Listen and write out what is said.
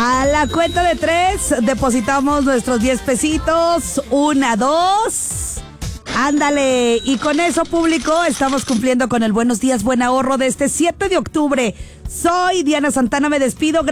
A la cuenta de 3, depositamos nuestros 10 pesitos. 1, 2. Ándale. Y con eso, público, estamos cumpliendo con el Buenos Días, Buen Ahorro de este 7 de octubre. Soy Diana Santana, me despido.